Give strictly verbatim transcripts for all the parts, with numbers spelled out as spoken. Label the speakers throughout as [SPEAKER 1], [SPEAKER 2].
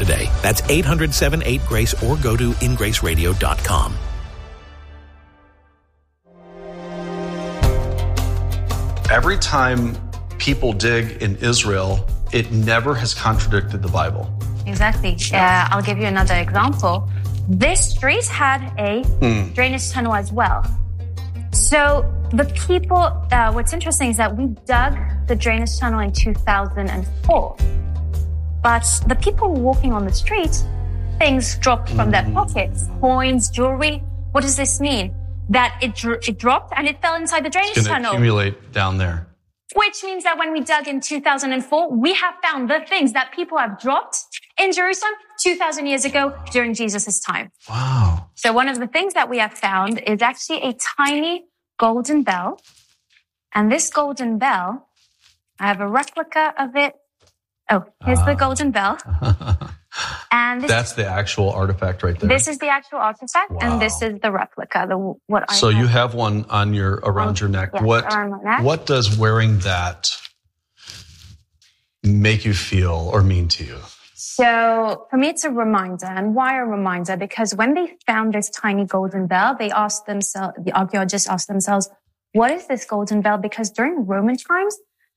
[SPEAKER 1] today. That's eight hundred, seven eight, GRACE or go to in grace radio dot com.
[SPEAKER 2] Every time people dig in Israel, it never has contradicted the Bible.
[SPEAKER 3] Exactly. Uh, I'll give you another example. This street had a mm. drainage tunnel as well. So the people, uh, what's interesting is that we dug the drainage tunnel in two thousand four. But the people walking on the street, things dropped from mm. their pockets, coins, jewelry. What does this mean? That it dr- it dropped and it fell inside the drainage
[SPEAKER 2] it's
[SPEAKER 3] tunnel.
[SPEAKER 2] Accumulate down there.
[SPEAKER 3] Which means that when we dug in two thousand four, we have found the things that people have dropped in Jerusalem two thousand years ago during Jesus' time.
[SPEAKER 2] Wow.
[SPEAKER 3] So one of the things that we have found is actually a tiny golden bell. And this golden bell, I have a replica of it. Oh, here's uh. the golden bell. And this,
[SPEAKER 2] that's the actual artifact right there.
[SPEAKER 3] This is the actual artifact,
[SPEAKER 2] wow.
[SPEAKER 3] and this is the replica. The what I
[SPEAKER 2] so
[SPEAKER 3] have.
[SPEAKER 2] You have one on your around um, your neck.
[SPEAKER 3] Yes,
[SPEAKER 2] what
[SPEAKER 3] around my neck.
[SPEAKER 2] What does wearing that make you feel or mean to you?
[SPEAKER 3] So for me, it's a reminder. And why a reminder? Because when they found this tiny golden bell, they asked themselves, the archaeologists asked themselves, what is this golden bell? Because during Roman times,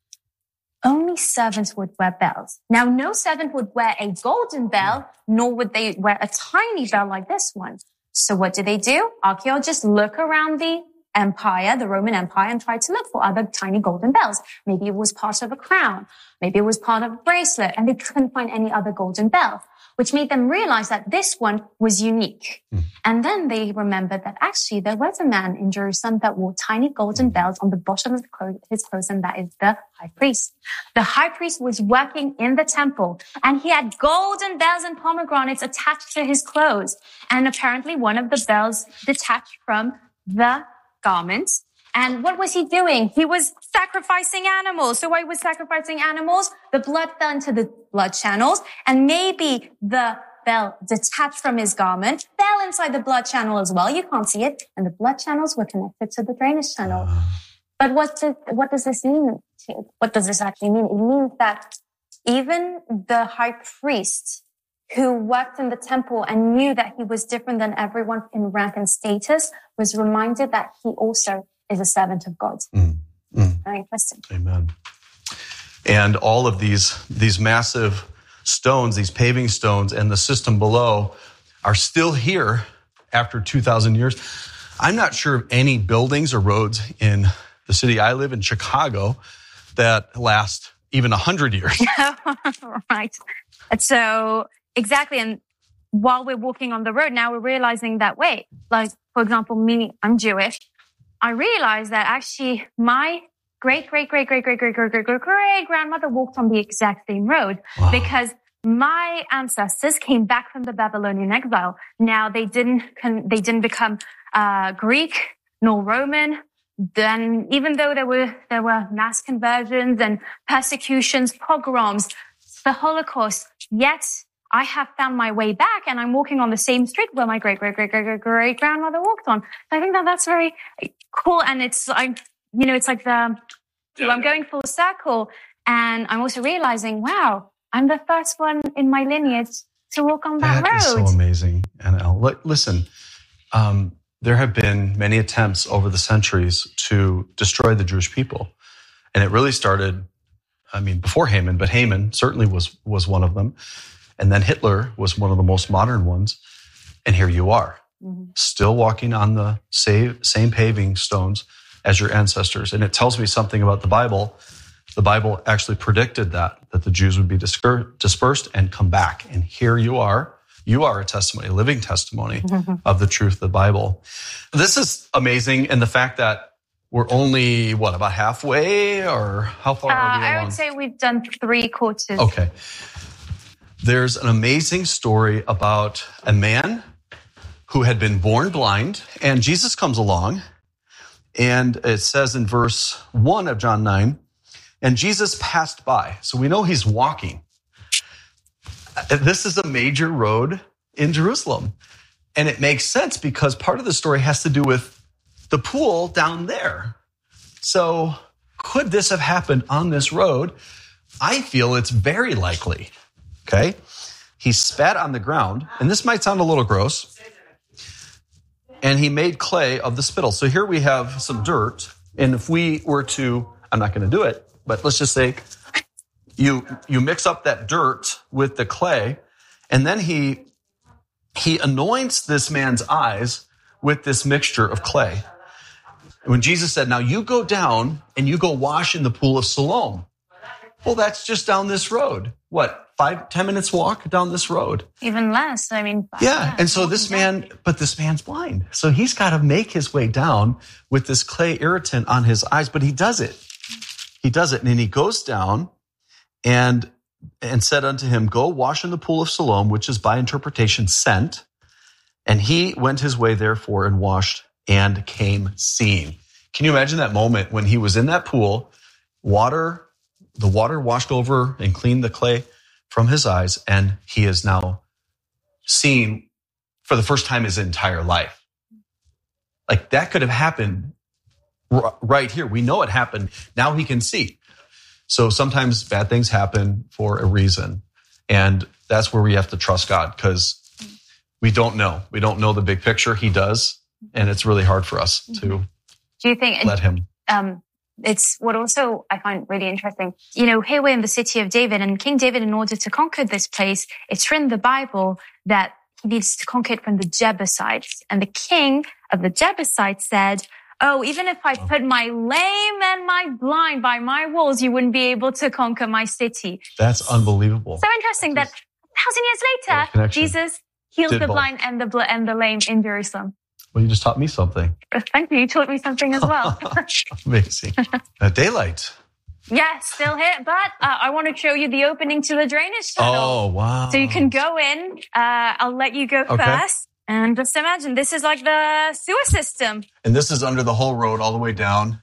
[SPEAKER 3] only servants would wear bells. Now, no servant would wear a golden bell, nor would they wear a tiny bell like this one. So what do they do? Archaeologists look around the empire, the Roman Empire, and try to look for other tiny golden bells. Maybe it was part of a crown. Maybe it was part of a bracelet, and they couldn't find any other golden bell, which made them realize that this one was unique. Mm. And then they remembered that actually there was a man in Jerusalem that wore tiny golden bells on the bottom of his clothes, and that is the high priest. The high priest was working in the temple, and he had golden bells and pomegranates attached to his clothes. And apparently one of the bells detached from the garment. And what was he doing? He was sacrificing animals. So why was sacrificing animals? The blood fell into the blood channels, and maybe the bell detached from his garment fell inside the blood channel as well. You can't see it. And the blood channels were connected to the drainage channel. But what does, what does this mean? What does this actually mean? It means that even the high priest who worked in the temple and knew that he was different than everyone in rank and status was reminded that he also is a servant of God. Mm, mm. Very interesting.
[SPEAKER 2] Amen. And all of these, these massive stones, these paving stones and the system below are still here after two thousand years. I'm not sure of any buildings or roads in the city I live in, Chicago, that last even one hundred years.
[SPEAKER 3] Right. And so, exactly. And while we're walking on the road, now we're realizing that, wait, like, for example, me, I'm Jewish. I realized that actually my great, great, great, great, great, great, great, great, great, great grandmother walked on the exact same road. Wow. Because my ancestors came back from the Babylonian exile. Now they didn't, they didn't become, uh, Greek nor Roman. Then even though there were, there were mass conversions and persecutions, pogroms, the Holocaust, yet I have found my way back, and I'm walking on the same street where my great, great, great, great, great, great grandmother walked on. I think that that's very cool. And it's like, you know, it's like the, yeah. I'm going full circle, and I'm also realizing, wow, I'm the first one in my lineage to walk on that,
[SPEAKER 2] that
[SPEAKER 3] road.
[SPEAKER 2] That is so amazing. And L, listen, um, there have been many attempts over the centuries to destroy the Jewish people. And it really started, I mean, before Haman, but Haman certainly was, was one of them. And then Hitler was one of the most modern ones. And here you are, mm-hmm. still walking on the same, same paving stones as your ancestors. And it tells me something about the Bible. The Bible actually predicted that, that the Jews would be dispersed and come back. And here you are. You are a testimony, a living testimony mm-hmm. of the truth of the Bible. This is amazing. And the fact that we're only, what, about halfway, or how far
[SPEAKER 3] uh,
[SPEAKER 2] are we along?
[SPEAKER 3] I would say we've done three quarters.
[SPEAKER 2] Okay. There's an amazing story about a man who had been born blind, and Jesus comes along, and it says in verse one of John nine, and Jesus passed by. So we know he's walking. This is a major road in Jerusalem, and it makes sense because part of the story has to do with the pool down there. So could this have happened on this road? I feel it's very likely. Okay. he spat on the ground, and this might sound a little gross, and he made clay of the spittle. So here we have some dirt, and if we were to, I'm not going to do it, but let's just say you you mix up that dirt with the clay, and then he he anoints this man's eyes with this mixture of clay. When Jesus said, now you go down and you go wash in the pool of Siloam. Well, that's just down this road. What, five, ten minutes walk down this road?
[SPEAKER 3] Even less. I mean,
[SPEAKER 2] yeah. And so this man, but this man's blind. So he's got to make his way down with this clay irritant on his eyes, but he does it. He does it. And then he goes down and, and said unto him, go wash in the pool of Siloam, which is by interpretation sent. And he went his way therefore and washed and came seeing. Can you imagine that moment when he was in that pool, water, the water washed over and cleaned the clay from his eyes, and he is now seeing for the first time his entire life. Like that could have happened r- right here. We know it happened. Now he can see. So sometimes bad things happen for a reason. And that's where we have to trust God, because we don't know. We don't know the big picture. He does. And it's really hard for us to
[SPEAKER 3] Do you think,
[SPEAKER 2] let him.
[SPEAKER 3] Um, it's what also I find really interesting. You know, here we're in the city of David, and King David, in order to conquer this place, it's written in the Bible that he needs to conquer it from the Jebusites. And the king of the Jebusites said, oh, even if I put my lame and my blind by my walls, you wouldn't be able to conquer my city.
[SPEAKER 2] That's unbelievable.
[SPEAKER 3] So interesting that a thousand years later, Jesus healed
[SPEAKER 2] Did
[SPEAKER 3] the
[SPEAKER 2] both.
[SPEAKER 3] blind and the bl- and the lame in Jerusalem.
[SPEAKER 2] Well, you just taught me something.
[SPEAKER 3] Thank you. You taught me something as well.
[SPEAKER 2] Amazing. Uh, daylight.
[SPEAKER 3] Yes, still here. But uh, I want to show you the opening to the drainage tunnel.
[SPEAKER 2] Oh, wow.
[SPEAKER 3] So you can go in. Uh, I'll let you go
[SPEAKER 2] Okay.
[SPEAKER 3] first. And just imagine, this is like the sewer system.
[SPEAKER 2] And this is under the whole road all the way down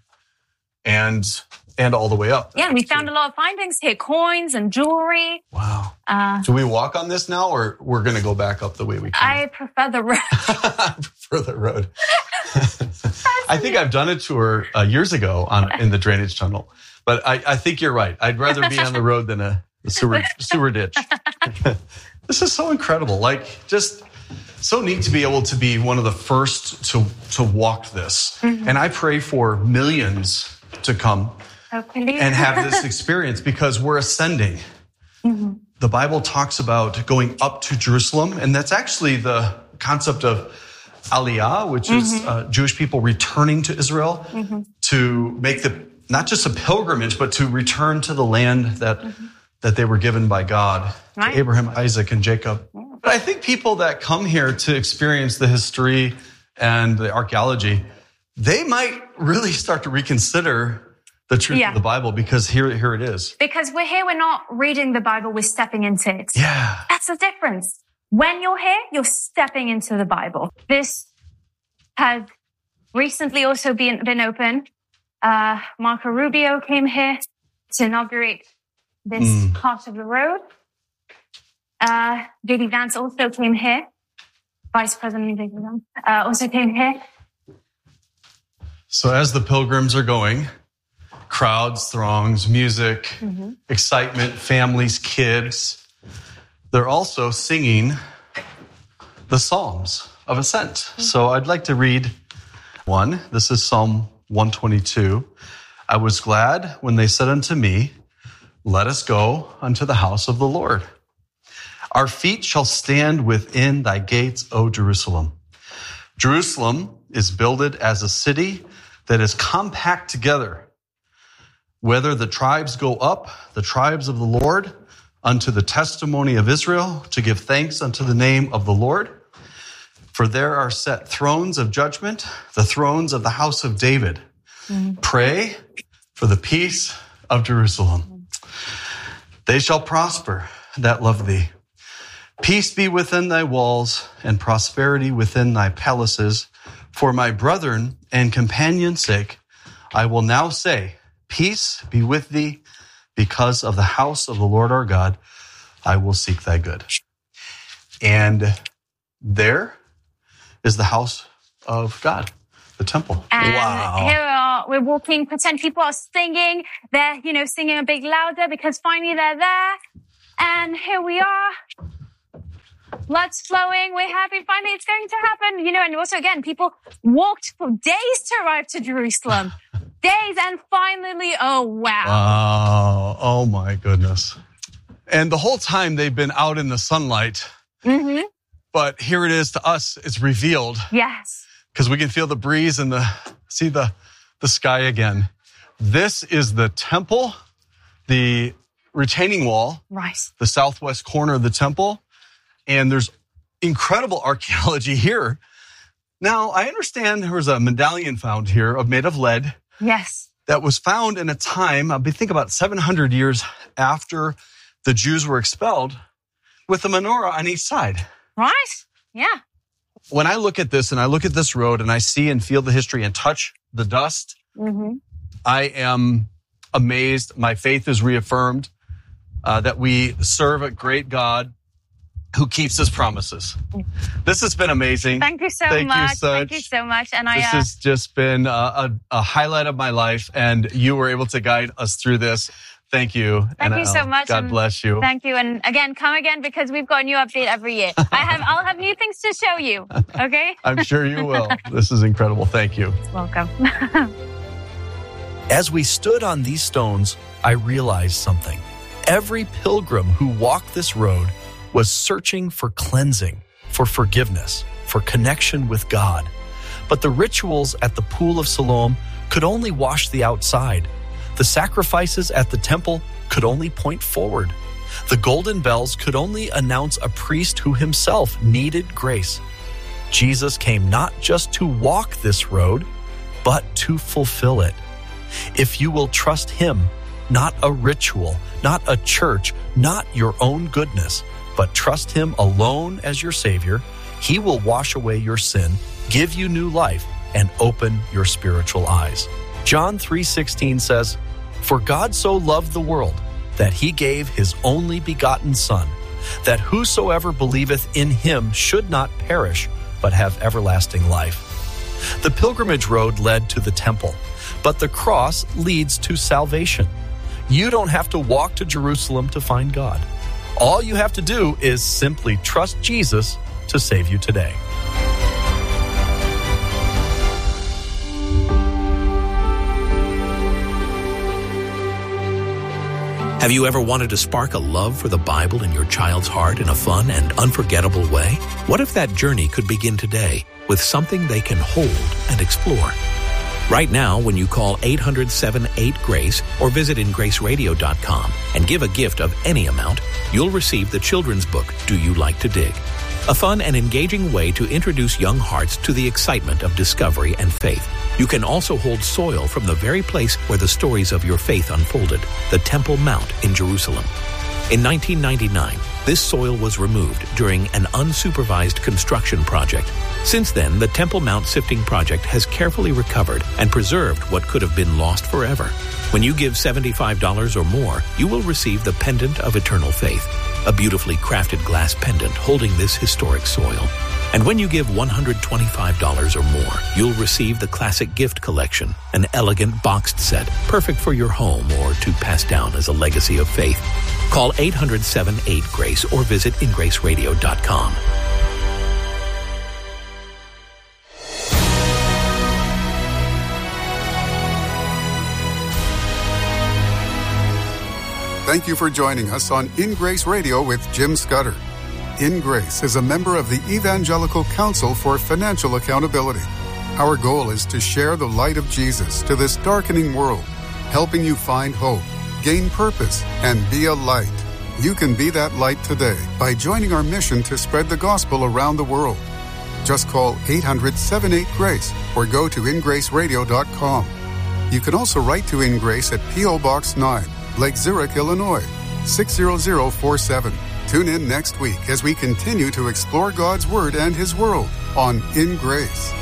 [SPEAKER 2] and and all the way up.
[SPEAKER 3] Yeah, we found a lot of findings here. Coins and jewelry.
[SPEAKER 2] Wow.
[SPEAKER 3] Uh,
[SPEAKER 2] Do we walk on this now, or we're going to go back up the way we came?
[SPEAKER 3] I prefer the road.
[SPEAKER 2] I prefer the road. I think I've done a tour uh, years ago on in the drainage tunnel, but I, I think you're right. I'd rather be on the road than a, a sewer sewer ditch. This is so incredible. Like, just so neat to be able to be one of the first to to walk this. Mm-hmm. And I pray for millions to come
[SPEAKER 3] Hopefully.
[SPEAKER 2] and have this experience, because we're ascending. Mm-hmm. The Bible talks about going up to Jerusalem, and that's actually the concept of Aliyah, which mm-hmm. is uh, Jewish people returning to Israel mm-hmm. to make the not just a pilgrimage, but to return to the land that mm-hmm. that they were given by God, right. to Abraham, Isaac, and Jacob. Yeah. But I think people that come here to experience the history and the archaeology, they might really start to reconsider the truth yeah. of the Bible, because here, here it is.
[SPEAKER 3] Because we're here, we're not reading the Bible, we're stepping into it.
[SPEAKER 2] Yeah.
[SPEAKER 3] That's the difference. When you're here, you're stepping into the Bible. This has recently also been, been open. Uh, Marco Rubio came here to inaugurate this mm. part of the road. Uh, J D Vance also came here. Vice President J D Vance uh, also came here.
[SPEAKER 2] So as the pilgrims are going, crowds, throngs, music, mm-hmm. excitement, families, kids, they're also singing the Psalms of Ascent. Mm-hmm. So I'd like to read one. This is Psalm one twenty-two. I was glad when they said unto me, let us go unto the house of the Lord. Our feet shall stand within thy gates, O Jerusalem. Jerusalem is builded as a city that is compact together. Whether the tribes go up, the tribes of the Lord, unto the testimony of Israel, to give thanks unto the name of the Lord. For there are set thrones of judgment, the thrones of the house of David. Mm-hmm. Pray for the peace of Jerusalem. They shall prosper that love thee. Peace be within thy walls, and prosperity within thy palaces. For my brethren and companions' sake, I will now say, peace be with thee, because of the house of the Lord our God, I will seek thy good. And there is the house of God, the temple.
[SPEAKER 3] And
[SPEAKER 2] wow.
[SPEAKER 3] Here we are, we're walking, pretend people are singing. They're, you know, singing a bit louder because finally they're there. And here we are. blood's flowing. We're happy. Finally, it's going to happen. You know, and also, again, people walked for days to arrive to Jerusalem. Days. And finally, oh, wow.
[SPEAKER 2] Wow. Oh, my goodness. And the whole time they've been out in the sunlight.
[SPEAKER 3] Mm-hmm.
[SPEAKER 2] But here it is to us. It's revealed.
[SPEAKER 3] Yes.
[SPEAKER 2] Because we can feel the breeze and the see the, the sky again. This is the temple, the retaining wall,
[SPEAKER 3] right,
[SPEAKER 2] the southwest corner of the temple. And there's incredible archaeology here. Now, I understand there was a medallion found here of made of lead.
[SPEAKER 3] Yes.
[SPEAKER 2] That was found in a time, I think about seven hundred years after the Jews were expelled, with a menorah on each side.
[SPEAKER 3] Right. Yeah.
[SPEAKER 2] When I look at this and I look at this road and I see and feel the history and touch the dust,
[SPEAKER 3] mm-hmm. I
[SPEAKER 2] am amazed. My faith is reaffirmed uh, that we serve a great God who keeps his promises. This has been amazing.
[SPEAKER 3] Thank you so
[SPEAKER 2] Thank
[SPEAKER 3] much.
[SPEAKER 2] You such.
[SPEAKER 3] Thank you so much. And
[SPEAKER 2] this
[SPEAKER 3] I, uh,
[SPEAKER 2] has just been a, a, a highlight of my life, and you were able to guide us through this. Thank you.
[SPEAKER 3] Thank
[SPEAKER 2] and,
[SPEAKER 3] you so
[SPEAKER 2] uh,
[SPEAKER 3] much.
[SPEAKER 2] God bless you.
[SPEAKER 3] Thank you. And again, come again because we've got a new update every year. I have, I'll have new things to show you. Okay?
[SPEAKER 2] I'm sure you will. This is incredible. Thank you.
[SPEAKER 3] Welcome.
[SPEAKER 4] As we stood on these stones, I realized something. Every pilgrim who walked this road was searching for cleansing, for forgiveness, for connection with God. But the rituals at the Pool of Siloam could only wash the outside. The sacrifices at the temple could only point forward. The golden bells could only announce a priest who himself needed grace. Jesus came not just to walk this road, but to fulfill it. If you will trust him, not a ritual, not a church, not your own goodness, but trust him alone as your Savior, he will wash away your sin, give you new life, and open your spiritual eyes. John three sixteen says, "For God so loved the world, that he gave his only begotten Son, that whosoever believeth in him should not perish, but have everlasting life." The pilgrimage road led to the temple, but the cross leads to salvation. You don't have to walk to Jerusalem to find God. All you have to do is simply trust Jesus to save you today.
[SPEAKER 1] Have you ever wanted to spark a love for the Bible in your child's heart in a fun and unforgettable way? What if that journey could begin today with something they can hold and explore? Right now, when you call eight hundred, seven eight, GRACE or visit in grace radio dot com and give a gift of any amount, you'll receive the children's book, Do You Like to Dig? A fun and engaging way to introduce young hearts to the excitement of discovery and faith. You can also hold soil from the very place where the stories of your faith unfolded, the Temple Mount in Jerusalem. In nineteen ninety-nine, this soil was removed during an unsupervised construction project. Since then, the Temple Mount Sifting Project has carefully recovered and preserved what could have been lost forever. When you give seventy-five dollars or more, you will receive the Pendant of Eternal Faith, a beautifully crafted glass pendant holding this historic soil. And when you give one hundred twenty-five dollars or more, you'll receive the Classic Gift Collection, an elegant boxed set, perfect for your home or to pass down as a legacy of faith. Call eight hundred, seven eight, GRACE or visit in grace radio dot com.
[SPEAKER 5] Thank you for joining us on In Grace Radio with Jim Scudder. In Grace is a member of the Evangelical Council for Financial Accountability. Our goal is to share the light of Jesus to this darkening world, helping you find hope, gain purpose, and be a light. You can be that light today by joining our mission to spread the gospel around the world. Just call eight hundred, seven eight, GRACE or go to in grace radio dot com. You can also write to In Grace at P O Box nine, Lake Zurich, Illinois, six zero zero four seven. Tune in next week as we continue to explore God's Word and His world on In Grace.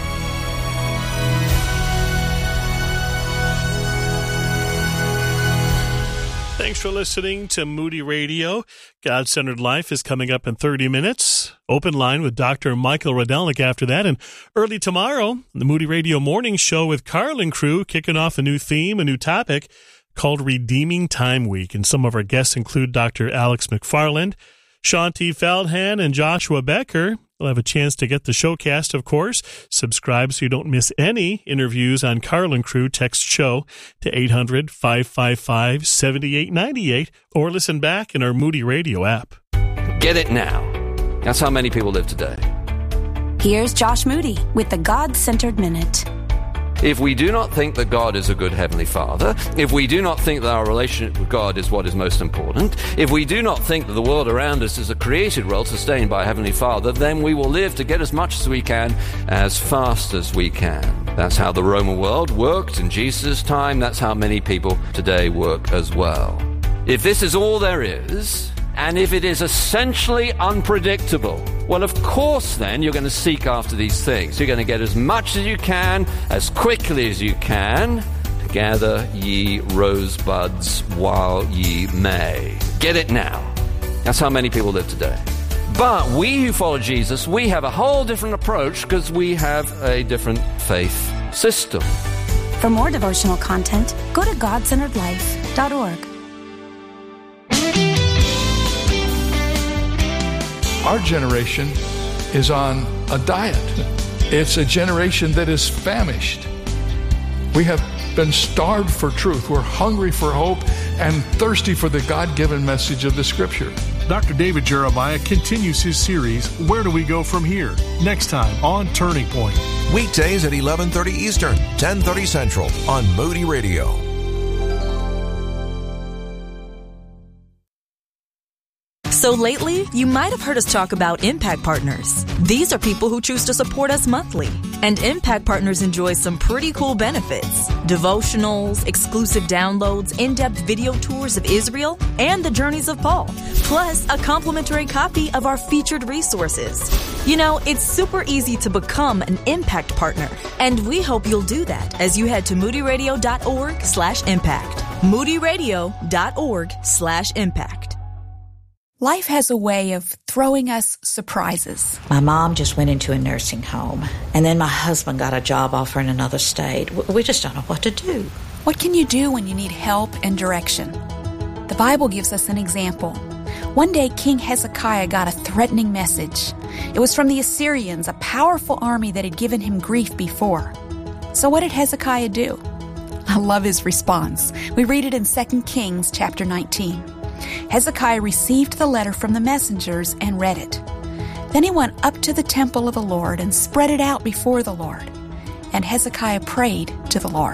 [SPEAKER 6] Thanks for listening to Moody Radio. God-Centered Life is coming up in thirty minutes. Open line with Doctor Michael Rydelnik after that. And early tomorrow, the Moody Radio Morning Show with Carl and crew kicking off a new theme, a new topic called Redeeming Time Week. And some of our guests include Doctor Alex McFarland, Sean T. Feldhan and Joshua Becker. You'll have a chance to get the showcast, of course. Subscribe so you don't miss any interviews on Carlin Crew. Text SHOW to eight hundred, five five five, seven eight nine eight or listen back in our Moody Radio app.
[SPEAKER 7] Get it now. That's how many people live today.
[SPEAKER 8] Here's Josh Moody with the God-Centered Minute.
[SPEAKER 7] If we do not think that God is a good Heavenly Father, if we do not think that our relationship with God is what is most important, if we do not think that the world around us is a created world sustained by Heavenly Father, then we will live to get as much as we can, as fast as we can. That's how the Roman world worked in Jesus' time. That's how many people today work as well. If this is all there is, and if it is essentially unpredictable, well, of course, then you're going to seek after these things. You're going to get as much as you can, as quickly as you can. Gather ye rosebuds while ye may. Get it now. That's how many people live today. But we who follow Jesus, we have a whole different approach because we have a different faith system.
[SPEAKER 8] For more devotional content, go to god centered life dot org.
[SPEAKER 9] Our generation is on a diet. It's a generation that is famished. We have been starved for truth. We're hungry for hope and thirsty for the God-given message of the Scripture.
[SPEAKER 10] Doctor David Jeremiah continues his series, Where Do We Go From Here? Next time on Turning Point.
[SPEAKER 11] Weekdays at eleven thirty Eastern, ten thirty Central on Moody Radio.
[SPEAKER 12] So lately, you might have heard us talk about Impact Partners. These are people who choose to support us monthly. And Impact Partners enjoy some pretty cool benefits. Devotionals, exclusive downloads, in-depth video tours of Israel, and the journeys of Paul. Plus, a complimentary copy of our featured resources. You know, it's super easy to become an Impact Partner. And we hope you'll do that as you head to moodyradio.org slash impact. moodyradio.org slash impact.
[SPEAKER 13] Life has a way of throwing us surprises.
[SPEAKER 14] My mom just went into a nursing home, and then my husband got a job offer in another state. We just don't know what to do.
[SPEAKER 13] What can you do when you need help and direction? The Bible gives us an example. One day, King Hezekiah got a threatening message. It was from the Assyrians, a powerful army that had given him grief before. So what did Hezekiah do? I love his response. We read it in Second Kings chapter nineteen. Hezekiah received the letter from the messengers and read it. Then he went up to the temple of the Lord and spread it out before the Lord. And Hezekiah prayed to the Lord.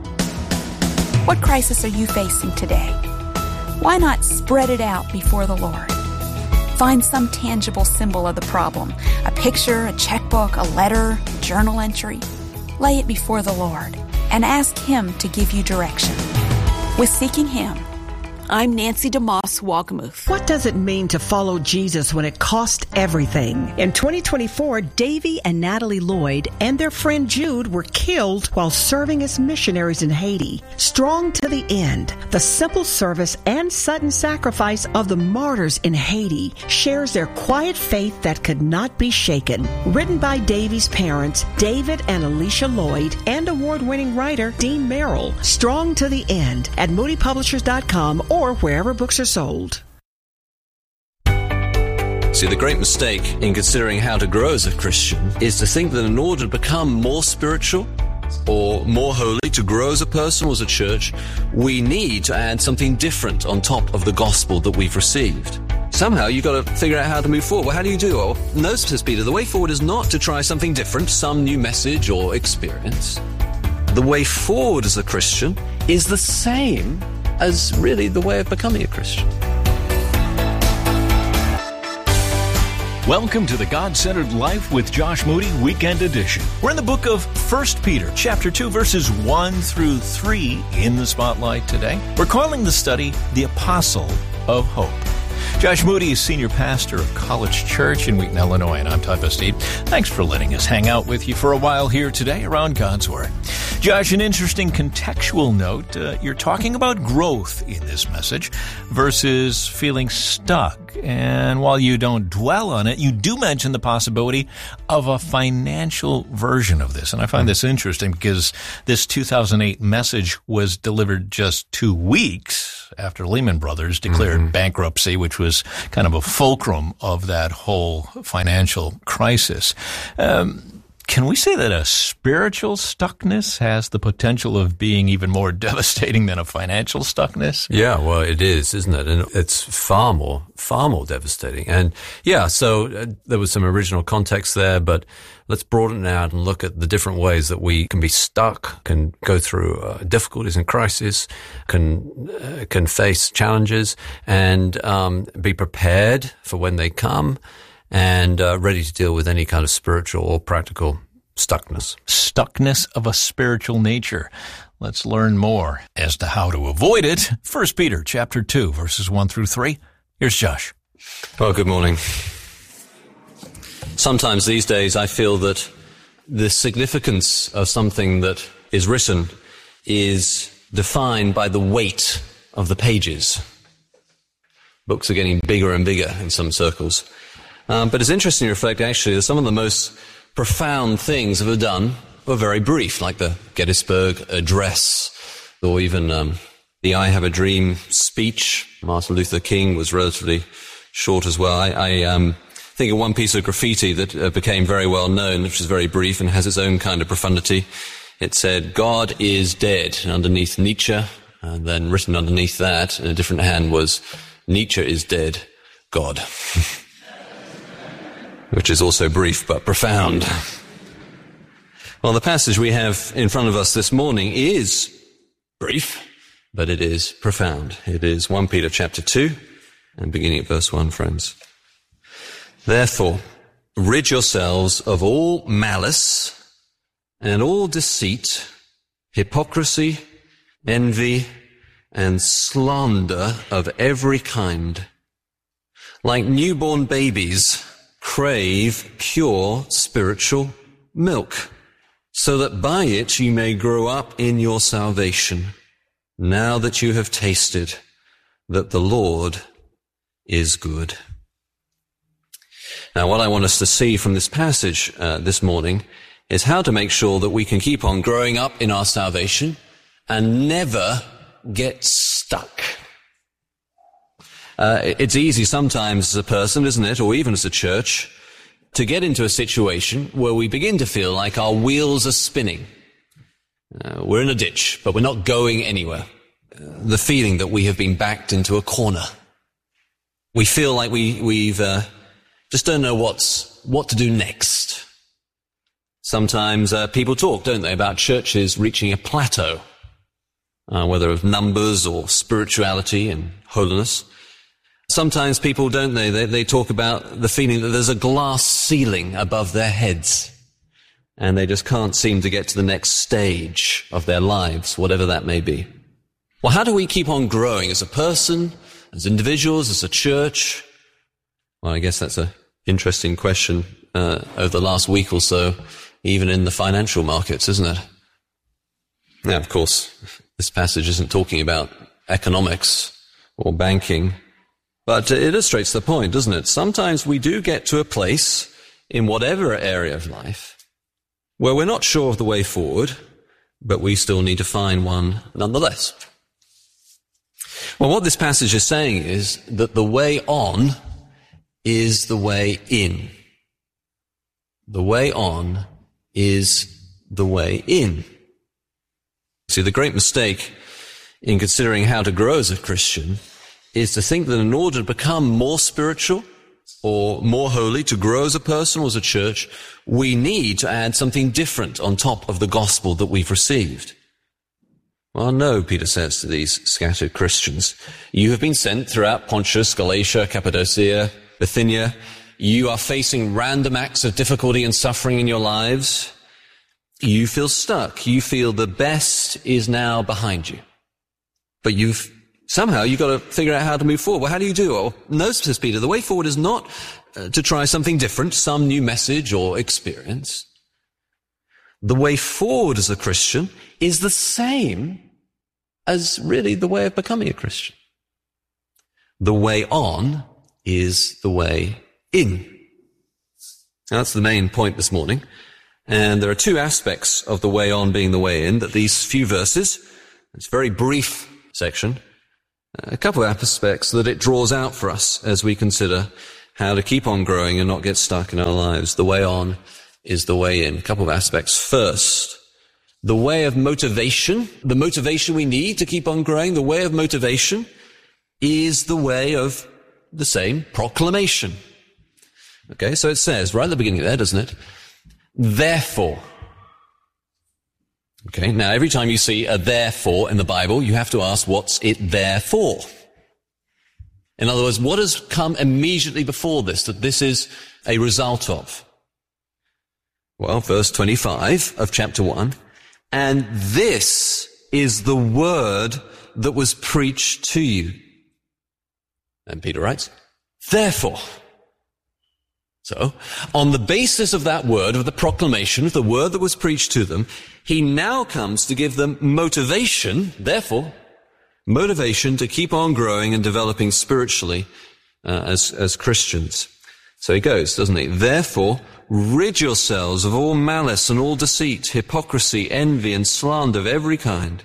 [SPEAKER 13] What crisis are you facing today? Why not spread it out before the Lord? Find some tangible symbol of the problem, a picture, a checkbook, a letter, a journal entry. Lay it before the Lord and ask Him to give you direction. With Seeking Him, I'm Nancy DeMoss Wagamuth.
[SPEAKER 15] What does it mean to follow Jesus when it costs everything? In twenty twenty-four, Davy and Natalie Lloyd and their friend Jude were killed while serving as missionaries in Haiti. Strong to the end, the simple service and sudden sacrifice of the martyrs in Haiti shares their quiet faith that could not be shaken. Written by Davy's parents, David and Alicia Lloyd, and award-winning writer Dean Merrill. Strong to the End at moody publishers dot com or wherever books are sold.
[SPEAKER 16] See, the great mistake in considering how to grow as a Christian is to think that in order to become more spiritual or more holy, to grow as a person or as a church, we need to add something different on top of the gospel that we've received. Somehow you've got to figure out how to move forward. Well, how do you do it? Well, no, says Peter, the way forward is not to try something different, some new message or experience. The way forward as a Christian is the same as really the way of becoming a Christian.
[SPEAKER 17] Welcome to the God-Centered Life with Josh Moody Weekend Edition. We're in the book of First Peter, chapter two, verses one through three in the spotlight today. We're calling the study The Apostle of Hope. Josh Moody is senior pastor of College Church in Wheaton, Illinois, and I'm Todd Vestine. Thanks for letting us hang out with you for a while here today around God's Word. Josh, an interesting contextual note. Uh, you're talking about growth in this message versus feeling stuck. And while you don't dwell on it, you do mention the possibility of a financial version of this. And I find this interesting because this two thousand eight message was delivered just two weeks after Lehman Brothers declared mm-hmm. bankruptcy, which was kind of a fulcrum of that whole financial crisis. Um, Can we say that a spiritual stuckness has the potential of being even more devastating than a financial stuckness?
[SPEAKER 7] Yeah, well, it is, isn't it? And it's far more, far more devastating. And yeah, so uh, there was some original context there, but let's broaden it out and look at the different ways that we can be stuck, can go through uh, difficulties and crises, can uh, can face challenges, and um, be prepared for when they come, and uh, ready to deal with any kind of spiritual or practical stuckness.
[SPEAKER 17] Stuckness of a spiritual nature. Let's learn more as to how to avoid it. First Peter chapter two, verses one through three. Here's Josh.
[SPEAKER 16] Well, good morning. Sometimes these days I feel that the significance of something that is written is defined by the weight of the pages. Books are getting bigger and bigger in some circles. Um, but it's interesting to reflect, actually, that some of the most profound things that were done were very brief, like the Gettysburg Address, or even um, the I Have a Dream speech. Martin Luther King was relatively short as well. I, I um, think of one piece of graffiti that uh, became very well known, which is very brief and has its own kind of profundity. It said, "God is dead," underneath Nietzsche, and then written underneath that in a different hand was, "Nietzsche is dead, God." Which is also brief but profound. Well, the passage we have in front of us this morning is brief, but it is profound. It is First Peter chapter two, and beginning at verse one, friends. "Therefore, rid yourselves of all malice and all deceit, hypocrisy, envy, and slander of every kind. Like newborn babies, crave pure spiritual milk, so that by it you may grow up in your salvation, now that you have tasted that the Lord is good." Now, what I want us to see from this passage uh, this morning is how to make sure that we can keep on growing up in our salvation and never get stuck. Uh, it's easy sometimes as a person, isn't it, or even as a church, to get into a situation where we begin to feel like our wheels are spinning. Uh, we're in a ditch, but we're not going anywhere. Uh, the feeling that we have been backed into a corner. We feel like we, we've uh, just don't know what's what to do next. Sometimes uh, people talk, don't they, about churches reaching a plateau, uh, whether of numbers or spirituality and holiness. Sometimes people, don't they, they, they talk about the feeling that there's a glass ceiling above their heads, and they just can't seem to get to the next stage of their lives, whatever that may be. Well, how do we keep on growing as a person, as individuals, as a church? Well, I guess that's an interesting question uh, over the last week or so, even in the financial markets, isn't it? Now, of course, this passage isn't talking about economics or banking, but it illustrates the point, doesn't it? Sometimes we do get to a place in whatever area of life where we're not sure of the way forward, but we still need to find one nonetheless. Well, what this passage is saying is that the way on is the way in. The way on is the way in. See, the great mistake in considering how to grow as a Christian is to think that in order to become more spiritual or more holy, to grow as a person or as a church, we need to add something different on top of the gospel that we've received. Well, no, Peter says to these scattered Christians, you have been sent throughout Pontus, Galatia, Cappadocia, Bithynia. You are facing random acts of difficulty and suffering in your lives. You feel stuck. You feel the best is now behind you. But you've somehow you've got to figure out how to move forward. Well, how do you do it? Well, no, says Peter, the way forward is not uh, to try something different, some new message or experience. The way forward as a Christian is the same as really the way of becoming a Christian. The way on is the way in. Now, that's the main point this morning. And there are two aspects of the way on being the way in that these few verses, it's a very brief section, a couple of aspects that it draws out for us as we consider how to keep on growing and not get stuck in our lives. The way on is the way in. A couple of aspects. First, the way of motivation, the motivation we need to keep on growing, the way of motivation is the way of the same proclamation. Okay, so it says right at the beginning there, doesn't it? Therefore. Okay, now every time you see a therefore in the Bible, you have to ask, what's it there for? In other words, what has come immediately before this, that this is a result of? Well, verse twenty-five of chapter one, and this is the word that was preached to you. And Peter writes, therefore. So, on the basis of that word, of the proclamation, of the word that was preached to them, he now comes to give them motivation, therefore, motivation to keep on growing and developing spiritually uh, as, as Christians. So he goes, doesn't he? Therefore, rid yourselves of all malice and all deceit, hypocrisy, envy, and slander of every kind.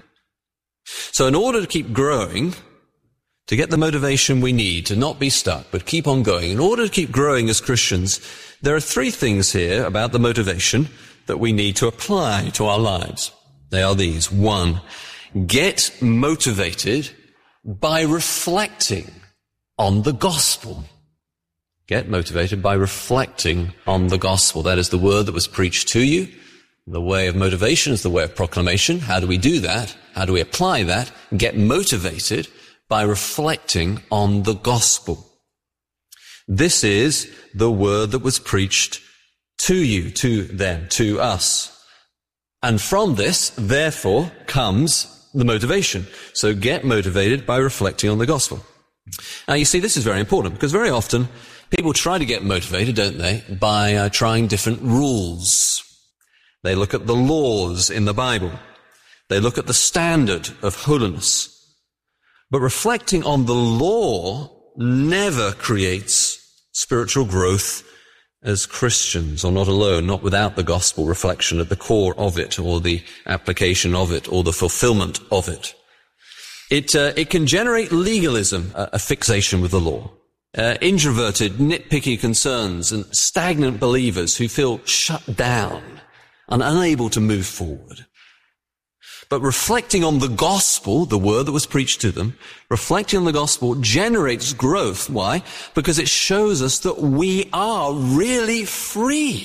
[SPEAKER 16] So in order to keep growing, to get the motivation we need to not be stuck, but keep on going, in order to keep growing as Christians, there are three things here about the motivation that we need to apply to our lives. They are these. One, get motivated by reflecting on the gospel. Get motivated by reflecting on the gospel. That is the word that was preached to you. The way of motivation is the way of proclamation. How do we do that? How do we apply that? Get motivated by reflecting on the gospel. This is the word that was preached to you, to them, to us. And from this, therefore, comes the motivation. So get motivated by reflecting on the gospel. Now, you see, this is very important because very often people try to get motivated, don't they, by uh, trying different rules. They look at the laws in the Bible. They look at the standard of holiness. But reflecting on the law never creates spiritual growth as Christians, or not alone, not without the gospel reflection at the core of it, or the application of it, or the fulfillment of it. It, uh, it can generate legalism, a, a fixation with the law. Uh, introverted, nitpicky concerns and stagnant believers who feel shut down and unable to move forward. But reflecting on the gospel, the word that was preached to them, reflecting on the gospel generates growth. Why? Because it shows us that we are really free.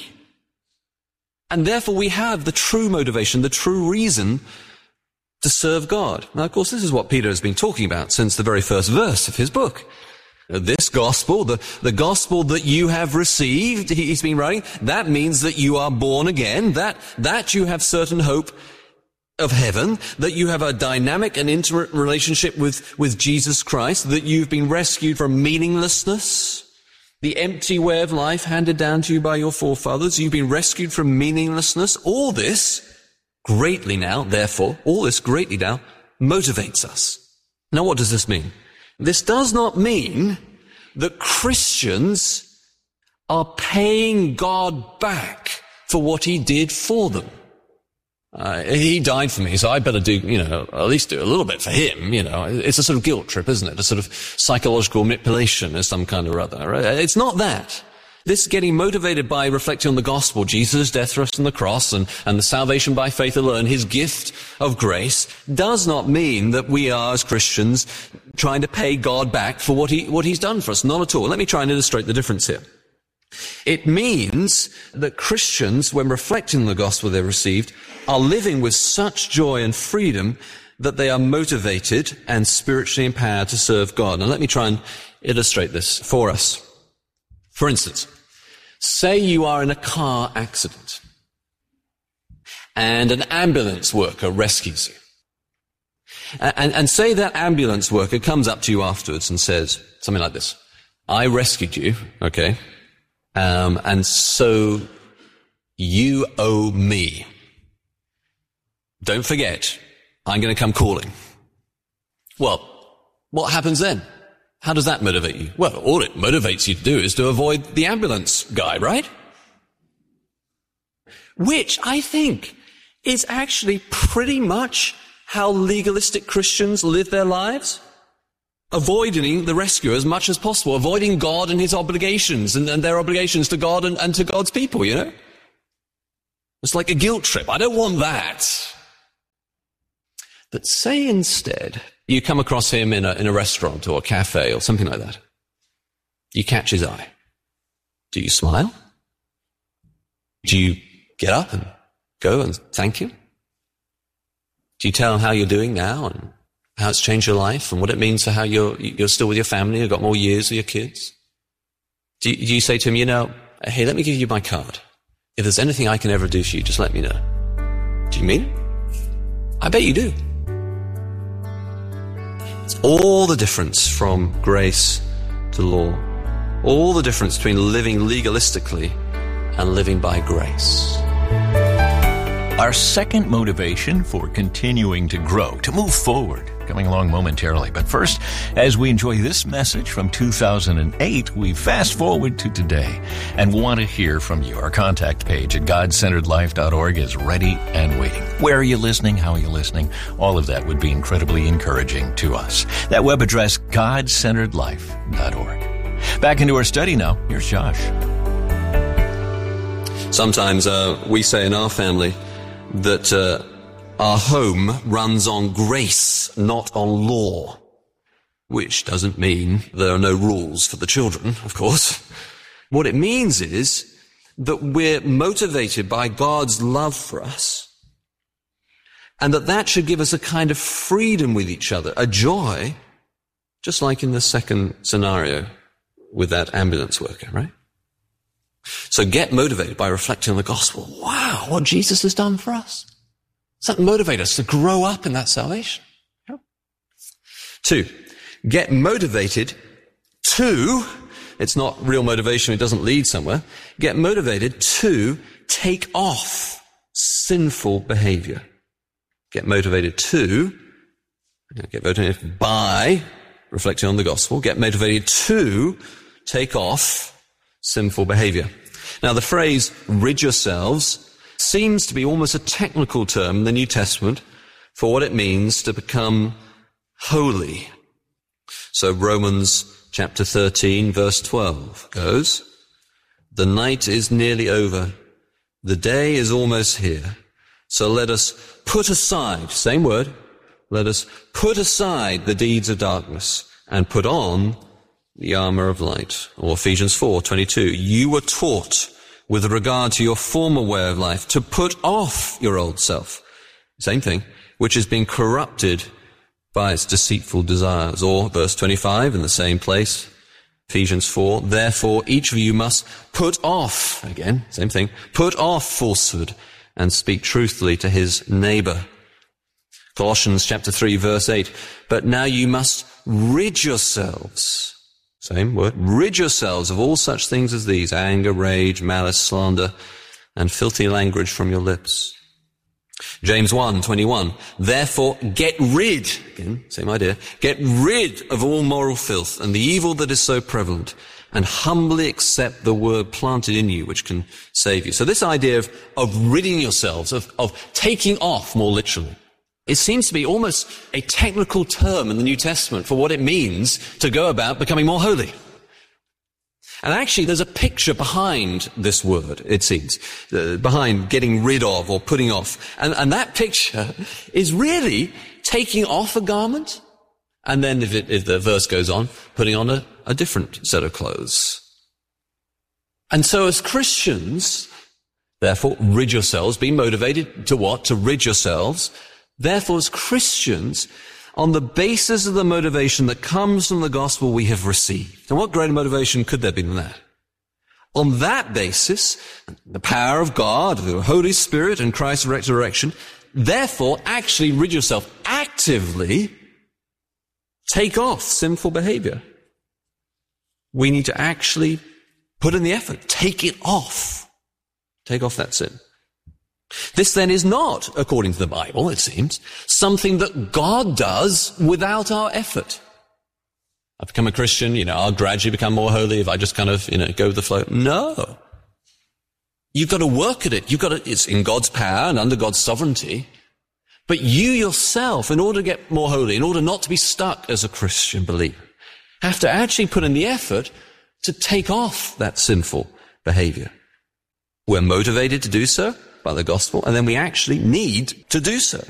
[SPEAKER 16] And therefore we have the true motivation, the true reason to serve God. Now, of course, this is what Peter has been talking about since the very first verse of his book. This gospel, the, the gospel that you have received, he's been writing, that means that you are born again, that, that you have certain hope of heaven, that you have a dynamic and intimate relationship with, with Jesus Christ, that you've been rescued from meaninglessness, the empty way of life handed down to you by your forefathers. You've been rescued from meaninglessness. All this greatly now, therefore, all this greatly now motivates us. Now, what does this mean? This does not mean that Christians are paying God back for what he did for them. Uh, he died for me, so I better do, you know, at least do a little bit for him, you know. It's a sort of guilt trip, isn't it? A sort of psychological manipulation of some kind or other. Right? It's not that. This getting motivated by reflecting on the gospel, Jesus' death for us on the cross, and, and the salvation by faith alone, his gift of grace, does not mean that we are, as Christians, trying to pay God back for what he, what he's done for us. Not at all. Let me try and illustrate the difference here. It means that Christians, when reflecting on the gospel they've received, are living with such joy and freedom that they are motivated and spiritually empowered to serve God. Now let me try and illustrate this for us. For instance, say you are in a car accident and an ambulance worker rescues you. And, and say that ambulance worker comes up to you afterwards and says something like this: I rescued you, okay, um, and so you owe me. don't forget, I'm going to come calling. Well, what happens then? How does that motivate you? Well, all it motivates you to do is to avoid the ambulance guy, right? Which I think is actually pretty much how legalistic Christians live their lives. Avoiding the rescue as much as possible, avoiding God and his obligations and, and their obligations to God and, and to God's people, you know? It's like a guilt trip. I don't want that. But say instead, you come across him in a, in a restaurant or a cafe or something like that. You catch his eye. Do you smile? Do you get up and go and thank him? Do you tell him how you're doing now and how it's changed your life and what it means for how you're, you're still with your family, you've got more years with your kids? Do you, do you say to him, you know, hey, let me give you my card. If there's anything I can ever do for you, just let me know. Do you mean it? I bet you do. It's all the difference from grace to law. All the difference between living legalistically and living by grace.
[SPEAKER 17] Our second motivation for continuing to grow, to move forward, coming along momentarily. But first, as we enjoy this message from two thousand eight, we fast forward to today and want to hear from you. Our contact page at god centered life dot org is ready and waiting. Where are you listening? How are you listening? All of that would be incredibly encouraging to us. That web address, god centered life dot org. Back into our study now. Here's Josh.
[SPEAKER 16] Sometimes uh, we say in our family that uh, our home runs on grace, not on law, which doesn't mean there are no rules for the children, of course. What it means is that we're motivated by God's love for us, and that that should give us a kind of freedom with each other, a joy, just like in the second scenario with that ambulance worker, right? So get motivated by reflecting on the gospel. Wow, what Jesus has done for us. Does that motivate us to grow up in that salvation? Yeah. Two, get motivated to, it's not real motivation, it doesn't lead somewhere, get motivated to take off sinful behavior. Get motivated to, get motivated by reflecting on the gospel, get motivated to take off sinful behavior. Now, the phrase rid yourselves seems to be almost a technical term in the New Testament for what it means to become holy. So Romans chapter thirteen, verse twelve goes, the night is nearly over. The day is almost here. So let us put aside, same word, let us put aside the deeds of darkness and put on the armor of light. Or Ephesians four twenty-two. You were taught with regard to your former way of life to put off your old self. Same thing, which has been corrupted by its deceitful desires. Or verse twenty-five in the same place, Ephesians four. Therefore each of you must put off, again, same thing, put off falsehood and speak truthfully to his neighbor. Colossians chapter three verse eight. But now you must rid yourselves. Same word. Rid yourselves of all such things as these, anger, rage, malice, slander, and filthy language from your lips. James one twenty-one. Therefore, get rid, again, same idea, get rid of all moral filth and the evil that is so prevalent, and humbly accept the word planted in you, which can save you. So this idea of, of ridding yourselves, of, of taking off more literally, it seems to be almost a technical term in the New Testament for what it means to go about becoming more holy. And actually, there's a picture behind this word, it seems, uh, behind getting rid of or putting off. And, and that picture is really taking off a garment, and then if, it, if the verse goes on, putting on a, a different set of clothes. And so as Christians, therefore, rid yourselves, be motivated to what? To rid yourselves. Therefore, as Christians, on the basis of the motivation that comes from the gospel we have received. And what greater motivation could there be than that? On that basis, the power of God, the Holy Spirit, and Christ's resurrection, therefore, actually rid yourself, actively take off sinful behavior. We need to actually put in the effort, take it off. Take off that sin. This then is not, according to the Bible, it seems, something that God does without our effort. I've become a Christian, you know, I'll gradually become more holy if I just kind of, you know, go with the flow. No. You've got to work at it. You've got to, it's in God's power and under God's sovereignty. But you yourself, in order to get more holy, in order not to be stuck as a Christian believer, have to actually put in the effort to take off that sinful behavior. We're motivated to do so by the gospel, and then we actually need to do so.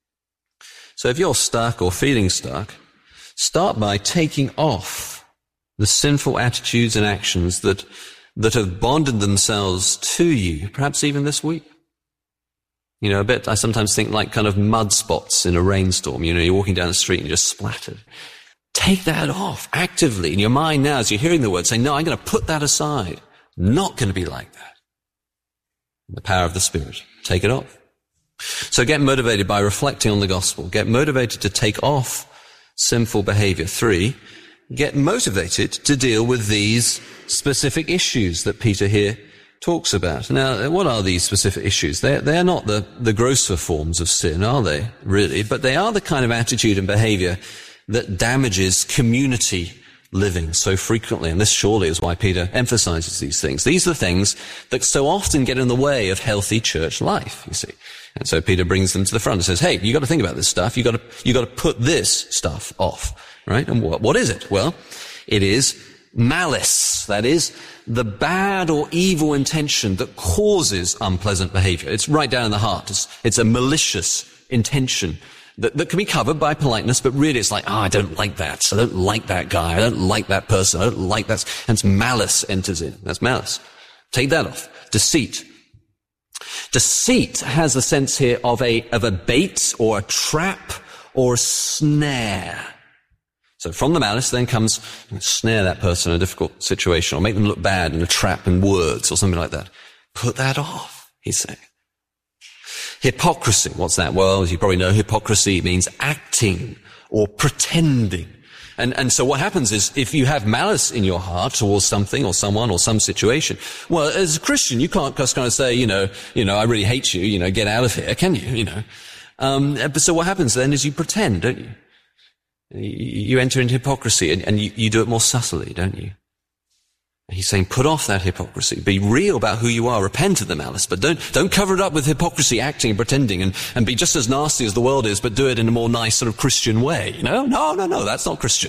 [SPEAKER 16] So if you're stuck or feeling stuck, start by taking off the sinful attitudes and actions that, that have bonded themselves to you, perhaps even this week. You know, a bit, I sometimes think like kind of mud spots in a rainstorm. You know, you're walking down the street and you're just splattered. Take that off actively in your mind now as you're hearing the word. Say, no, I'm going to put that aside. Not going to be like that. The power of the Spirit. Take it off. So get motivated by reflecting on the gospel. Get motivated to take off sinful behavior. Three, get motivated to deal with these specific issues that Peter here talks about. Now, what are these specific issues? They're, they're not the, the grosser forms of sin, are they, really? But they are the kind of attitude and behavior that damages community living so frequently. And this surely is why Peter emphasizes these things. These are the things that so often get in the way of healthy church life, you see. And so Peter brings them to the front and says, hey, you got to think about this stuff. You got to, you got to put this stuff off, right? And what, what is it? Well, it is malice. That is the bad or evil intention that causes unpleasant behavior. It's right down in the heart. It's, it's a malicious intention that, that can be covered by politeness, but really it's like, ah, oh, I don't like that. I don't like that guy. I don't like that person. I don't like that. And it's malice enters in. That's malice. Take that off. Deceit. Deceit has the sense here of a, of a bait or a trap or a snare. So from the malice then comes snare that person in a difficult situation or make them look bad in a trap in words or something like that. Put that off, he's saying. Hypocrisy, what's that? Well, as you probably know, hypocrisy means acting or pretending. And, and so what happens is if you have malice in your heart towards something or someone or some situation, well, as a Christian, you can't just kind of say, you know, you know, I really hate you, you know, get out of here, can you, you know? Um, but so what happens then is you pretend, don't you? You enter into hypocrisy and, and you, you do it more subtly, don't you? He's saying, put off that hypocrisy. Be real about who you are. Repent of the malice. But don't, don't cover it up with hypocrisy, acting and pretending and, and be just as nasty as the world is, but do it in a more nice sort of Christian way. You know? No, no, no, that's not Christian.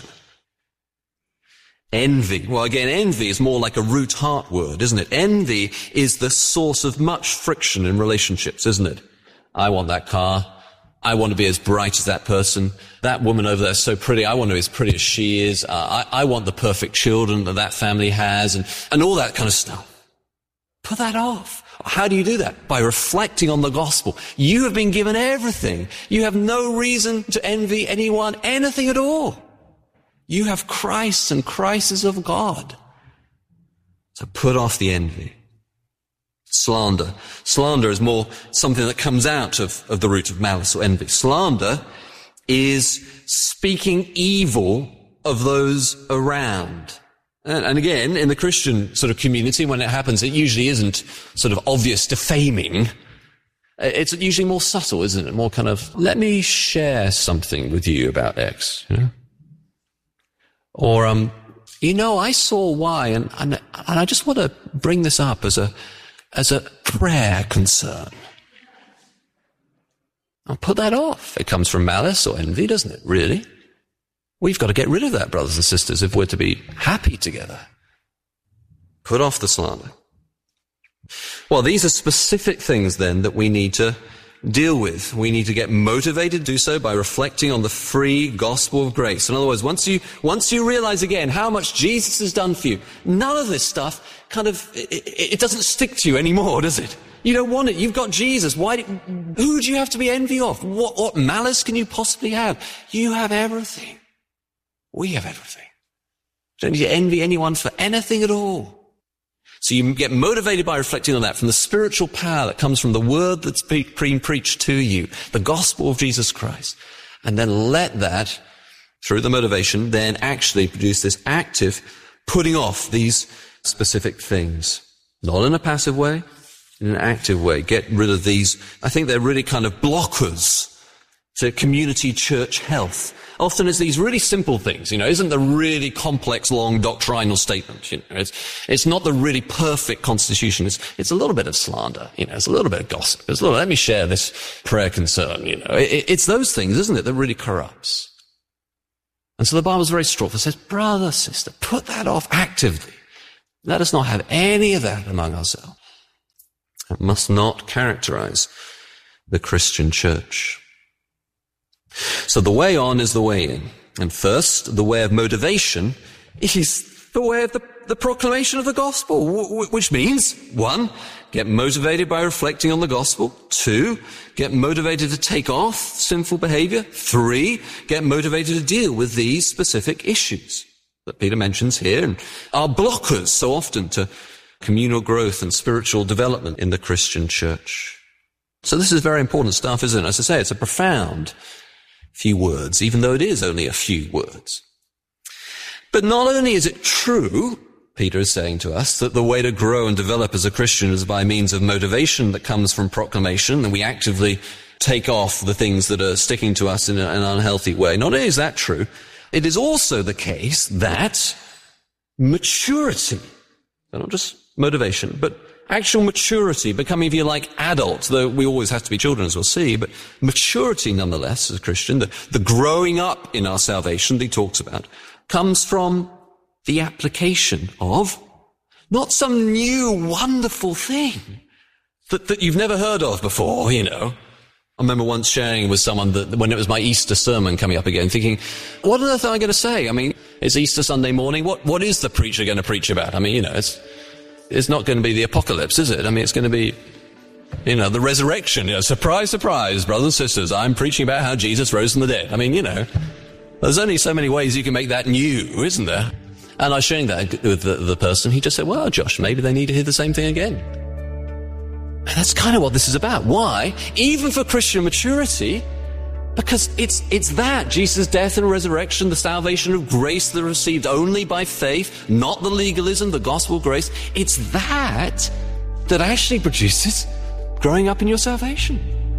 [SPEAKER 16] Envy. Well, again, envy is more like a root heart word, isn't it? Envy is the source of much friction in relationships, isn't it? I want that car. I want to be as bright as that person. That woman over there is so pretty. I want to be as pretty as she is. Uh, I, I want the perfect children that that family has and, and all that kind of stuff. Put that off. How do you do that? By reflecting on the gospel. You have been given everything. You have no reason to envy anyone, anything at all. You have Christ and Christ is of God. So put off the envy. Slander. Slander is more something that comes out of, of the root of malice or envy. Slander is speaking evil of those around. And, and again, in the Christian sort of community, when it happens, it usually isn't sort of obvious defaming. It's usually more subtle, isn't it? More kind of, let me share something with you about X, you know? Or, um, you know, I saw Y and, and, and I just want to bring this up as a, as a prayer concern. I'll put that off. It comes from malice or envy, doesn't it? Really? We've got to get rid of that, brothers and sisters, if we're to be happy together. Put off the slander. Well, these are specific things then that we need to deal with. We need to get motivated to do so by reflecting on the free gospel of grace. In other words, once you, once you realize again how much Jesus has done for you, none of this stuff kind of, it, it doesn't stick to you anymore, does it? You don't want it. You've got Jesus. Why, who do you have to be envy of? What, what malice can you possibly have? You have everything. We have everything. You don't need to envy anyone for anything at all. So you get motivated by reflecting on that from the spiritual power that comes from the word that's been preached to you, the gospel of Jesus Christ. And then let that, through the motivation, then actually produce this active putting off these specific things. Not in a passive way, in an active way. Get rid of these. I think they're really kind of blockers to community church health. Often it's these really simple things, you know, isn't the really complex, long doctrinal statement, you know, it's, it's not the really perfect constitution. It's, it's a little bit of slander, you know, it's a little bit of gossip. It's a little, let me share this prayer concern, you know. It, it's those things, isn't it, that really corrupts. And so the Bible's very straightforward. It says, brother, sister, put that off actively. Let us not have any of that among ourselves. It must not characterize the Christian church. So the way on is the way in. And first, the way of motivation is the way of the, the proclamation of the gospel, w- which means, one, get motivated by reflecting on the gospel. Two, get motivated to take off sinful behavior. Three, get motivated to deal with these specific issues that Peter mentions here and are blockers so often to communal growth and spiritual development in the Christian church. So this is very important stuff, isn't it? As I say, it's a profound few words, even though it is only a few words. But not only is it true, Peter is saying to us, that the way to grow and develop as a Christian is by means of motivation that comes from proclamation, and we actively take off the things that are sticking to us in an unhealthy way. Not only is that true, it is also the case that maturity, so not just motivation, but actual maturity, becoming, if you like, adults, though we always have to be children, as we'll see, but maturity nonetheless as a Christian, the, the growing up in our salvation that he talks about, comes from the application of not some new wonderful thing that, that you've never heard of before, you know. I remember once sharing with someone that when it was my Easter sermon coming up again, thinking, what on earth am I going to say? I mean, it's Easter Sunday morning. What, what is the preacher going to preach about? I mean, you know, it's, It's not going to be the apocalypse, is it? I mean, it's going to be, you know, the resurrection. You know, surprise, surprise, brothers and sisters. I'm preaching about how Jesus rose from the dead. I mean, you know, there's only so many ways you can make that new, isn't there? And I was sharing that with the, the person. He just said, well, Josh, maybe they need to hear the same thing again. And that's kind of what this is about. Why? Even for Christian maturity, because it's it's that, Jesus' death and resurrection, the salvation of grace that are received only by faith, not the legalism, the gospel of grace. It's that that actually produces growing up in your salvation.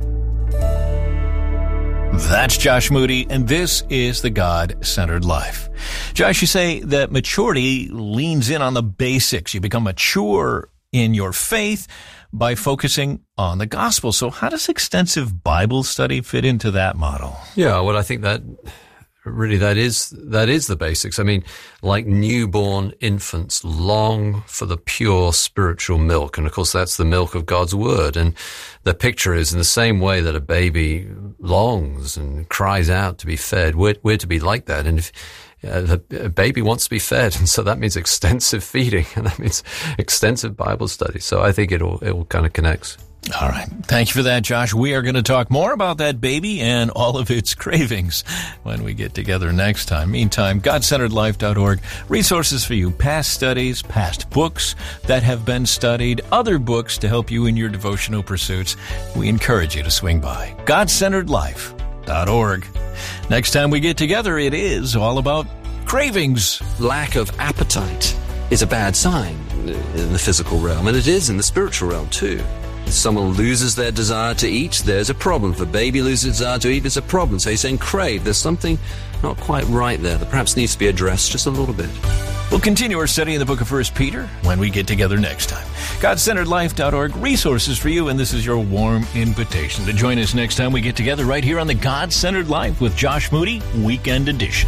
[SPEAKER 17] That's Josh Moody, and this is the God-Centered Life. Josh, you say that maturity leans in on the basics. You become mature in your faith by focusing on the gospel. So how does extensive Bible study fit into that model?
[SPEAKER 16] Yeah, well, I think that really that is that is the basics. I mean, like newborn infants long for the pure spiritual milk. And of course, that's the milk of God's word. And the picture is in the same way that a baby longs and cries out to be fed, we're, we're to be like that. And if Uh, the baby wants to be fed, and so that means extensive feeding, and that means extensive Bible study. So I think it all it all kind of connects.
[SPEAKER 17] All right. Thank you for that, Josh. We are going to talk more about that baby and all of its cravings when we get together next time. Meantime, God Centered Life dot org, resources for you, past studies, past books that have been studied, other books to help you in your devotional pursuits. We encourage you to swing by God Centered Life dot org. Next time we get together, it is all about cravings.
[SPEAKER 16] Lack of appetite is a bad sign in the physical realm, and it is in the spiritual realm too. If someone loses their desire to eat, there's a problem. If a baby loses desire to eat, there's a problem. So he's saying crave. There's something not quite right there that perhaps needs to be addressed just a little bit.
[SPEAKER 17] We'll continue our study in the book of First Peter when we get together next time. God Centered Life dot org, resources for you, and this is your warm invitation to join us next time we get together right here on the God-Centered Life with Josh Moody, Weekend Edition.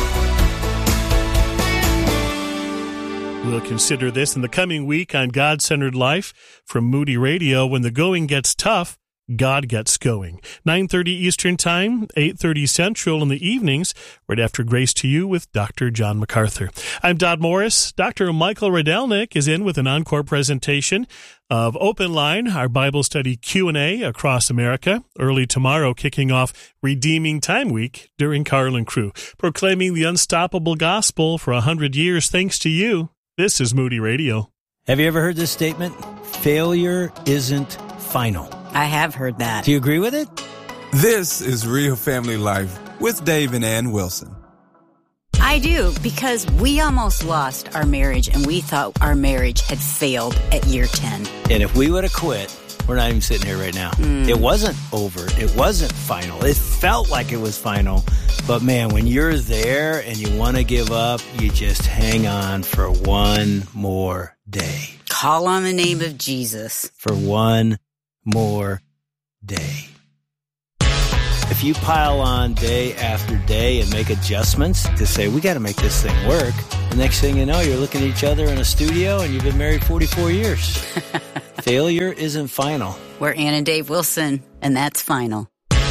[SPEAKER 6] We'll consider this in the coming week on God-Centered Life from Moody Radio. When the going gets tough, God gets going. nine thirty Eastern Time, eight thirty Central in the evenings, right after Grace to You with Doctor John MacArthur. I'm Dodd Morris. Doctor Michael Rydelnik is in with an encore presentation of Open Line, our Bible study Q and A across America. Early tomorrow, kicking off Redeeming Time Week during Carlin Crew, proclaiming the unstoppable gospel for a hundred years thanks to you. This is Moody Radio.
[SPEAKER 18] Have you ever heard this statement? Failure isn't final.
[SPEAKER 19] I have heard that.
[SPEAKER 18] Do you agree with it?
[SPEAKER 20] This is Real Family Life with Dave and Ann Wilson.
[SPEAKER 19] I do, because we almost lost our marriage, and we thought our marriage had failed at year ten.
[SPEAKER 18] And if we would have quit, we're not even sitting here right now. Mm. It wasn't over. It wasn't final. It felt like it was final. But, man, when you're there and you want to give up, you just hang on for one more day.
[SPEAKER 19] Call on the name of Jesus.
[SPEAKER 18] For one more day. If you pile on day after day and make adjustments to say, we got to make this thing work, the next thing you know, you're looking at each other in a studio and you've been married forty-four years. Failure isn't final.
[SPEAKER 19] We're Ann and Dave Wilson, and that's final.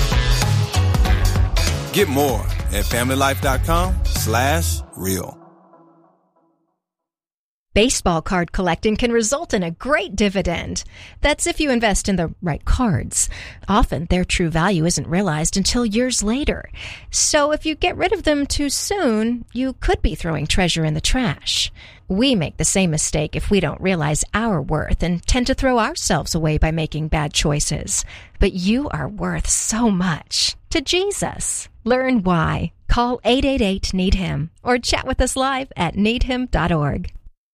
[SPEAKER 11] Get more at familylife.com slash real.
[SPEAKER 20] Baseball card collecting can result in a great dividend. That's if you invest in the right cards. Often their true value isn't realized until years later. So if you get rid of them too soon, you could be throwing treasure in the trash. We make the same mistake if we don't realize our worth and tend to throw ourselves away by making bad choices. But you are worth so much to Jesus. Learn why. Call eight eight eight, need him or chat with us live at need him dot org.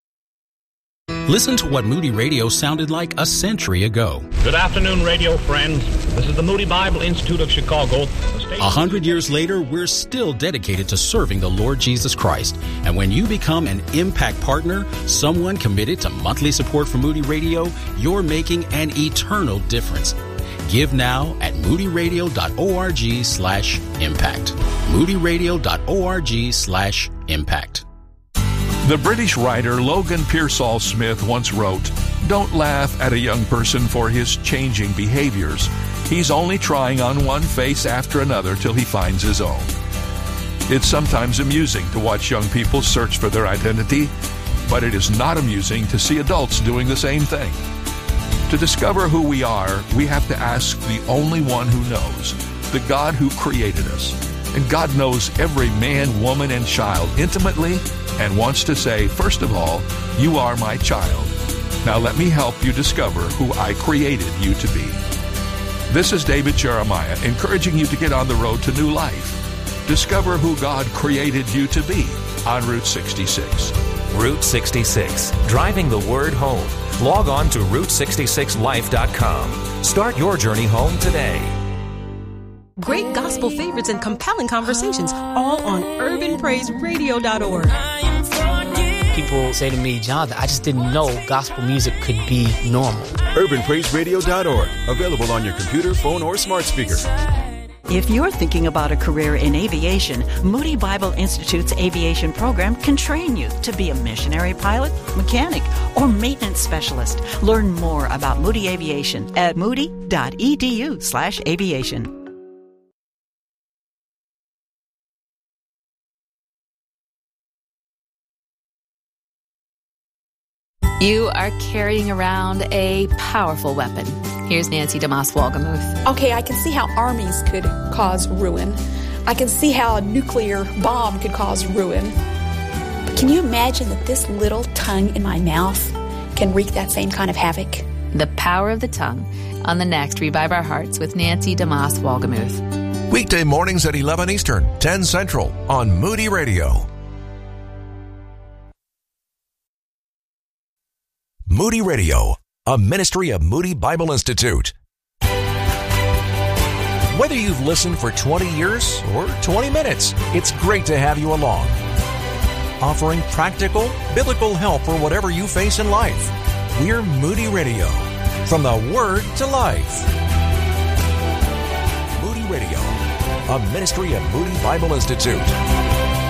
[SPEAKER 1] Listen to what Moody Radio sounded like a century ago.
[SPEAKER 21] Good afternoon, radio friends. This is the Moody Bible Institute of Chicago.
[SPEAKER 1] A hundred years later, we're still dedicated to serving the Lord Jesus Christ. And when you become an Impact Partner, someone committed to monthly support for Moody Radio, you're making an eternal difference. Give now at moodyradio.org slash impact. moodyradio.org slash impact.
[SPEAKER 9] The British writer Logan Pearsall Smith once wrote, "Don't laugh at a young person for his changing behaviors. He's only trying on one face after another till he finds his own." It's sometimes amusing to watch young people search for their identity, but it is not amusing to see adults doing the same thing. To discover who we are, we have to ask the only one who knows, the God who created us. And God knows every man, woman, and child intimately and wants to say, first of all, you are my child. Now let me help you discover who I created you to be. This is David Jeremiah, encouraging you to get on the road to new life. Discover who God created you to be on Route sixty-six.
[SPEAKER 22] Route sixty-six, driving the word home. Log on to route sixty-six life dot com. Start your journey home today.
[SPEAKER 23] Great gospel favorites and compelling conversations, all on urban praise radio dot org.
[SPEAKER 24] People say to me, Jonathan, I just didn't know gospel music could be normal.
[SPEAKER 25] urban praise radio dot org, available on your computer, phone, or smart speaker.
[SPEAKER 26] If you're thinking about a career in aviation, Moody Bible Institute's aviation program can train you to be a missionary pilot, mechanic, or maintenance specialist. Learn more about Moody Aviation at moody.edu slash aviation.
[SPEAKER 27] You are carrying around a powerful weapon. Here's Nancy DeMoss Wolgemuth.
[SPEAKER 13] Okay, I can see how armies could cause ruin. I can see how a nuclear bomb could cause ruin. But can you imagine that this little tongue in my mouth can wreak that same kind of havoc?
[SPEAKER 27] The power of the tongue. On the next Revive Our Hearts with Nancy DeMoss Wolgemuth.
[SPEAKER 11] Weekday mornings at eleven Eastern, ten Central on Moody Radio. Moody Radio, a ministry of Moody Bible Institute. Whether you've listened for twenty years or twenty minutes, it's great to have you along. Offering practical, biblical help for whatever you face in life. We're Moody Radio, from the Word to Life. Moody Radio, a ministry of Moody Bible Institute.